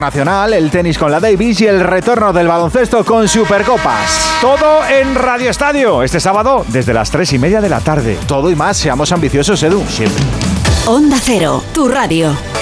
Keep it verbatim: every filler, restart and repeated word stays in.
Nacional, el tenis con la Davis y el retorno del baloncesto con Supercopas. Todo en Radio Estadio, este sábado desde las tres y media de la tarde. Todo y más, seamos ambiciosos, Edu, siempre. Onda Cero, tu radio.